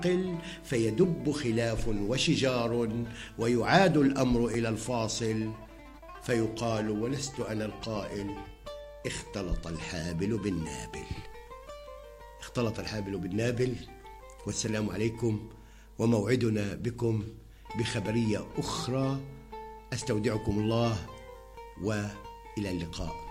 فيدب خلاف وشجار ويعاد الأمر إلى الفاصل، فيقال ولست أنا القائل اختلط الحابل بالنابل. اختلط الحابل بالنابل. والسلام عليكم، وموعدنا بكم بخبرية أخرى. أستودعكم الله وإلى اللقاء.